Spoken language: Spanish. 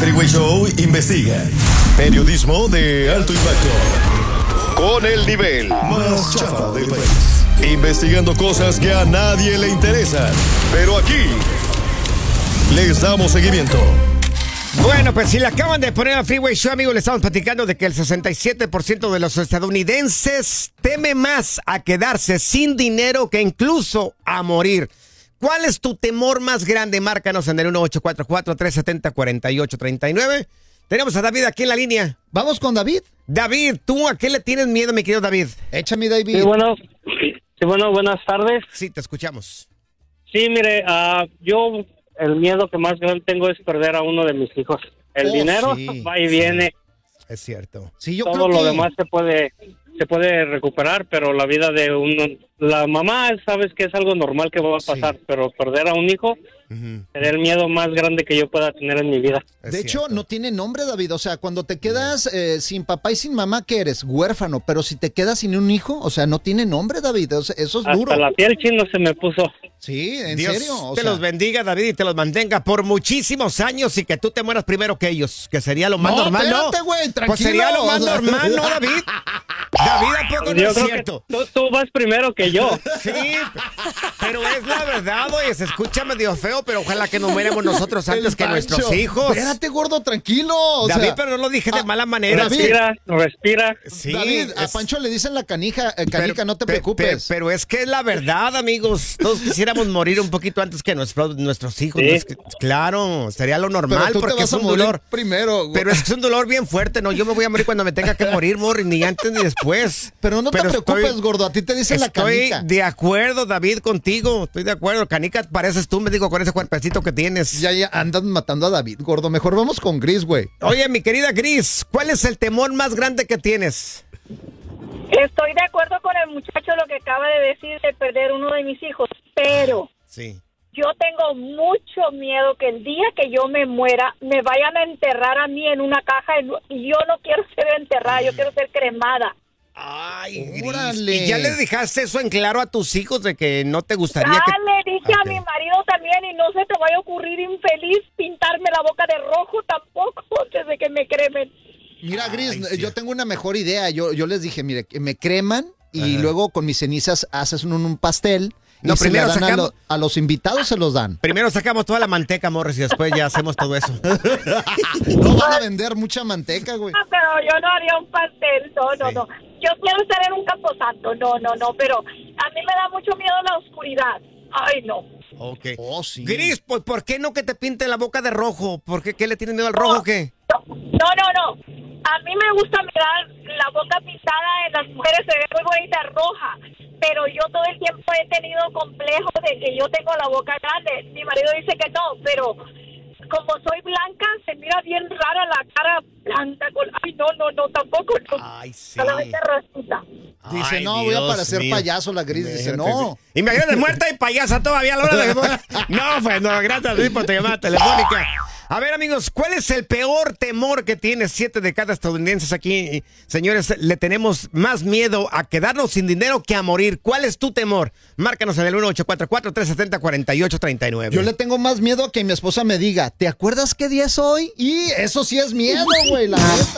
Freeway Show investiga. Periodismo de alto impacto. Con el nivel más chafa del país. Investigando cosas que a nadie le interesan. Pero aquí les damos seguimiento. Bueno, pues si le acaban de poner a Freeway Show, amigos, le estamos platicando de que el 67% de los estadounidenses teme más a quedarse sin dinero que incluso a morir. ¿Cuál es tu temor más grande? Márcanos en el 1844-370-4839. Tenemos a David aquí en la línea. Vamos con David. David, ¿tú a qué le tienes miedo, mi querido David? Échame, David. Sí, bueno, buenas tardes. Sí, te escuchamos. Sí, mire, yo el miedo que más grande tengo es perder a uno de mis hijos. El dinero va y viene. Es cierto. Sí, yo Todo creo lo que... demás se puede recuperar, pero la vida de uno, la mamá, sabes que es algo normal que va a pasar, pero perder a un hijo sería el miedo más grande que yo pueda tener en mi vida. De hecho, no tiene nombre, David. O sea, cuando te quedas sin papá y sin mamá, ¿qué eres? Huérfano. Pero si te quedas sin un hijo, o sea, no tiene nombre, David. O sea, eso es duro. Hasta la piel chino se me puso. Sí, ¿en Dios serio? O te sea... los bendiga, David, y te los mantenga por muchísimos años y que tú te mueras primero que ellos, que sería lo más normal, espérate, ¿no? güey, tranquilo. Pues sería lo más normal, ¿no, David? David, ¿a poco no Yo es creo cierto? que tú vas primero que yo. Sí, pero es la verdad, oye, se escucha medio feo, pero ojalá que nos muéramos nosotros antes que nuestros hijos. Espérate, gordo, tranquilo. O David, sea, pero no lo dije de mala manera. David, Respira. Sí, David, a Pancho le dicen la canica, no te preocupes. Pero es que es la verdad, amigos. Todos quisiéramos morir un poquito antes que nuestros hijos. Sí. No es que- claro, sería lo normal Pero tú porque te vas es a un morir dolor. primero, güey. Pero es que es un dolor bien fuerte, ¿no? Yo me voy a morir cuando me tenga que morir, Morri, ni antes ni después. Pero no te preocupes, gordo, a ti te dicen la Estoy canica. de acuerdo, David, contigo. Estoy de acuerdo. Canica, pareces tú, me digo, con ese cuerpecito que tienes. Ya andas matando a David, gordo. Mejor vamos con Gris, güey. Oye, mi querida Gris, ¿cuál es el temor más grande que tienes? Estoy de acuerdo con el muchacho lo que acaba de decir de perder uno de mis hijos, pero Sí. yo tengo mucho miedo que el día que yo me muera me vayan a enterrar a mí en una caja y yo no quiero ser enterrada, yo quiero ser cremada. Ay, Gris. Órale. ¿Y ya le dejaste eso en claro a tus hijos de que no te gustaría Ya que... le dije Ok. a mi marido también y no se te vaya a ocurrir infeliz pintarme la boca de rojo tampoco antes de que me cremen. Mira, Gris, Ay, sí. yo tengo una mejor idea. Yo les dije, mire, que me creman y luego con mis cenizas haces un pastel. No, Y se primero le dan sacamos- a los invitados se los dan. Primero sacamos toda la manteca, Morris, y después ya hacemos todo eso. No van a vender mucha manteca, güey. Ah, pero yo no haría un pastel, no. Yo quiero estar en un camposanto, no, pero a mí me da mucho miedo la oscuridad. Ay, no. Ok. Oh, sí. Gris, pues, ¿por qué no que te pinte la boca de rojo? ¿Por qué? ¿Qué le tienes miedo al rojo o qué? No. A mí me gusta mirar la boca pintada en las mujeres, se ve muy bonita roja, pero yo todo el tiempo he tenido complejo de que yo tengo la boca grande. Mi marido dice que no, pero como soy blanca, se mira bien rara la cara blanca. Ay, no, tampoco. No. Ay, sí. Solamente resulta. Dice, Ay, no, voy a Dios parecer mío. payaso la Gris. Dice, no. Imagínate muerta y payasa todavía a la hora de... No, pues no, gracias Luis, por tu llamada telefónica. A ver, amigos, ¿cuál es el peor temor que tiene 7 de cada estadounidenses aquí? Señores, le tenemos más miedo a quedarnos sin dinero que a morir. ¿Cuál es tu temor? Márcanos en el 1844-370-4839. Yo le tengo más miedo a que mi esposa me diga, ¿te acuerdas qué día es hoy? Y eso sí es miedo, güey, la neta.